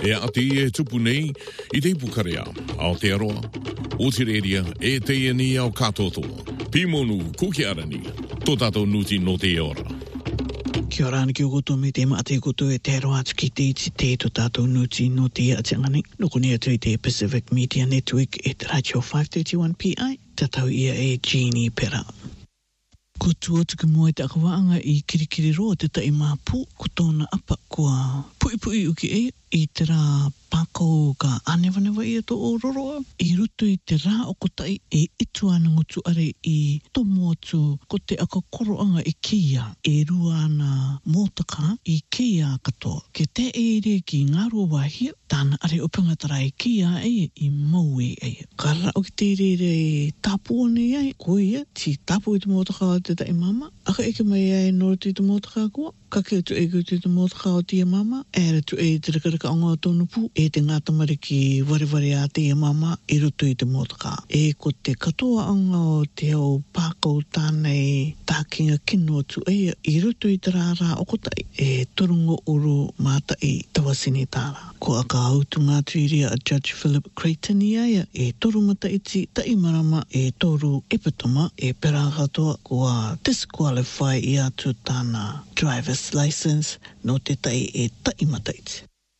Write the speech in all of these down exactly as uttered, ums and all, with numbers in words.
E ati e tupu nei, i te pukarea, Aotearoa, Otireria, e te eni au katotoa. Pimonu, kukiarani, tō tātou nuti no te ora. Kia ora ana ki o koto me te maate koto e te aroa atu ki te iti te tō tātou nuti no te atiangani. Noko ni atu i te Pacific Media Network e te Radio five thirty-one P I, tatau ia e Jeannie Pera. Ko tua tuku mua te akawaanga i kirikiri roa te tai māpū, ko tōna apa kua pui pui uki e i te rā pākau ka anewanewa ia tō o roroa. I rutu i te rā o ko tai e itu ana ngutu are i tomo atu ko te akakoroanga i kia e rua ana mōtaka i kia katoa. Ke te e re ki ngārua wahia, tāna are upangatara i kia e i maue e. Ka rā o ki te re re tāpua nei ai, ko ia, ti tāpua i te mōtaka o te tai mama. Aka eke mai ai nōra ti te mōtaka kua. Ka kea tu e ku te te mōtaka o tia mama. Ere tu e te rakaraka onga o tōnu pū. E te ngā tamariki wareware a tia mama i roto i te mōtaka. E ko te katoa anga o te au pākau tānei tākinga kino tu e i roto i te rārā o kotai. E torongo uru māta i tawasini tāra. Ko aka autu ngā tuiria a Judge Philip Creighton i aia. E toru mata iti tai marama e toru epitoma e pera katoa kua disqualify i atu tāna driver's license no te tai e tai mata iti.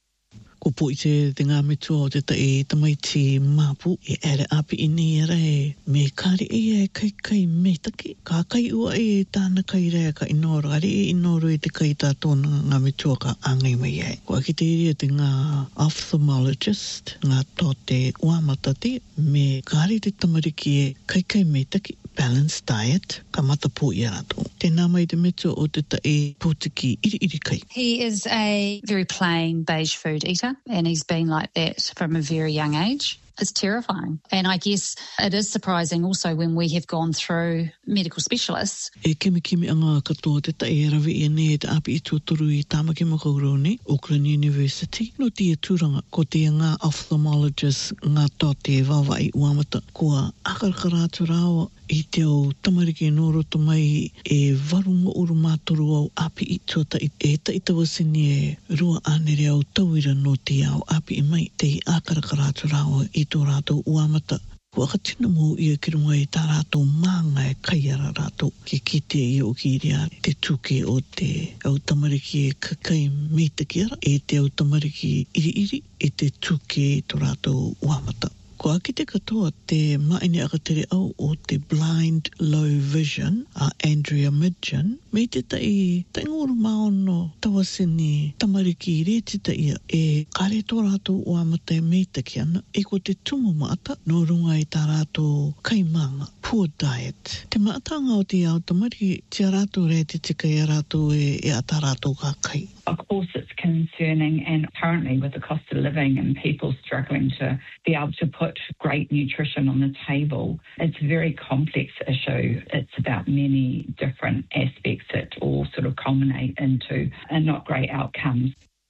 Ko po i te te ngā metua o te tai tamaiti māpū e ere api i nei ara e me kāre e e kai kai me taki. Ka kai ua e tāna kai rea ka inoro. Are e inoro e te kai tātona ngā metua ka angai mai e. Ko aki te iria te ngā ophthalmologist, ngā tō te uamata te me kāre te tamariki e kai kai me taki. Balanced diet, ka mata pō i arato. Tēnā mai te metua o te tae pūtiki iri iri kai. He is a very plain beige food eater and he's been like that from a very young age. It's terrifying. And I guess it is surprising also when we have gone through medical specialists. E kemi kemi anga katoa te tae e rawi e ne te api i tuatoru i Tāmaki Makaurau ne, Auckland University. No tia tūranga ko te ngā ophthalmologist ngā tō te wawa i uamata. Kua akarakarātu rāua i te o tamariki no roto mai e warunga uru mātoru au api i tuata i e taitawasini e rua anere au tauira no te au api i mai te akarakarātu rāua i tō rātou uamata. Kua katina mō ia ki runga i tā rātou mānga e kai ara rātou ke kite i o ki rea te tuke o te au tamariki e kakai meitaki ara e te au tamariki iri iri e te tuke i tō rātou uamata. Ko aki te katoa te maine akatere au o te blind low vision a Andrea Midgen, me te tai taingoru maono tawasini tamariki i reti ta ia e kare tō rātou o amata e meitaki ana e ko te tumu maata no runga i tā rātou kaimanga, poor diet. Te maatanga o te au tamariki tia rātou reti te kai a rātou e, e a tā rātou ka kai. Of course, it's concerning, and currently with the cost of living and people struggling to be able to put great nutrition on the table, it's a very complex issue. It's about many different aspects that all sort of culminate into a not great outcomes.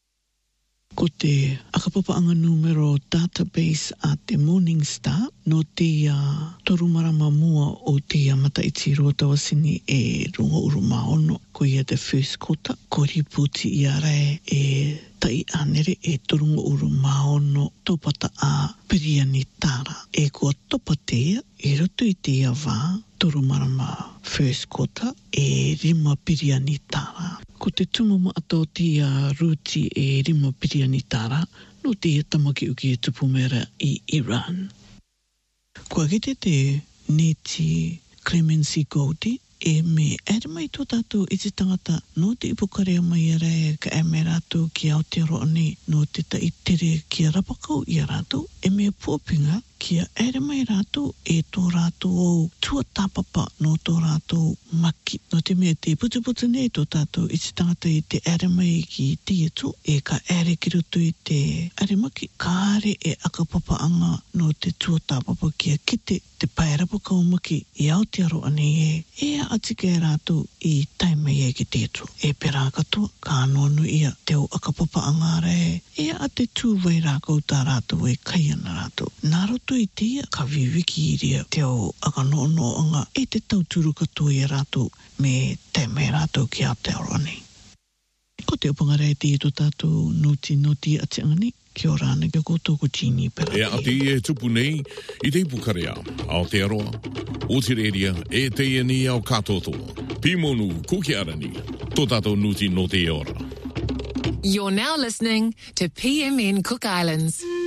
Ko te akapapaanga numero database a te Morningstar no te uh, toru marama mua o te mataiti roa tawasini e runga uru maono ko ia te first quarter ko riputi i arae e tai anere e torunga uru maono topata a Piriani Tara e ko topatea e roto i te awā toru marama first quarter e rima Piriani Tara. Ko te tumama ato te uh, ruti e rima Piriani Tara no te tamaki uki e tupu mera i Iran. Kua kite te neti Clemency Goldie e me ere mai tō tātou i te tangata no te ipukarea mai ara e ka e me rātou ki Aotearoa nei no te taitere ki a rapakau i a rātou e me pōpinga ki a ere mai rātou e tō rātou au tua tāpapa no tō rātou maki. No te mea te putu putu nei tō tātou i te tangata i te ere mai ki te etu e ka ere ki roto i te ere maki ka are e akapapa anga no te tua tāpapa ki a kite te paerapakau maki i Aotearoa nei e e atike e rātou i taimei e ki te etu. E pera katoa ka anonu ia te o akapapa anga re e a te tūwai rākau tā rātou e kai ana rātou. Nā roto i te ia ka viwiki i ria te o akanono anga e te tauturu katoa i rātou me taimei rātou ki Aotearoa nei. Ko te opangare te i tō tātou nuti noti ati anga ni, Kia ora ana kia koutou ko tini pera. E ati e tupu nei, I te Pukarea, Aotearoa, Otireria, e te iani au katotoa. Pimonu kukiarani, tō tātou nuti no te ora. You're now listening to P M N Cook Islands.